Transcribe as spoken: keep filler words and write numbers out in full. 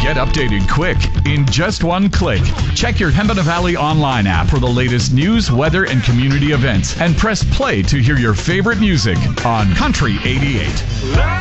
Get updated quick in just one click. Check your Pembina Valley online app for the latest news, weather, and community events. And press play to hear your favorite music on Country eighty-eight.